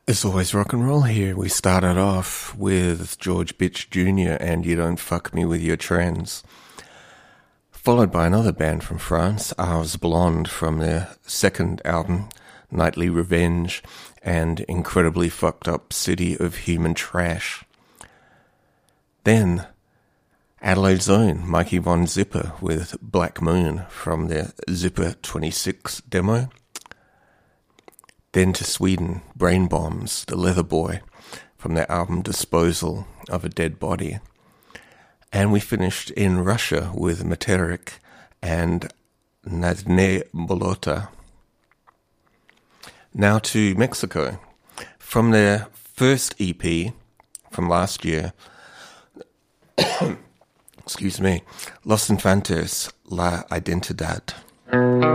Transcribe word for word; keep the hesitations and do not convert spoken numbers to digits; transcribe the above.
It's always rock and roll here. We started off with George Bitch Junior and You Don't Fuck Me With Your Trends, followed by another band from France, Ars Blonde, from their second album, Nightly Revenge, and Incredibly Fucked Up City of Human Trash. Then Adelaide's own Mikey Von Zipper with Black Moon from their Zipper twenty-six demo. Then to Sweden, Brain Bombs, The Leather Boy, from their album Disposal of a Dead Body. And we finished in Russia with Meteoric and Nadne Bolota. Now to Mexico. From their first E P from last year, excuse me, Los Infantes, La Identidad.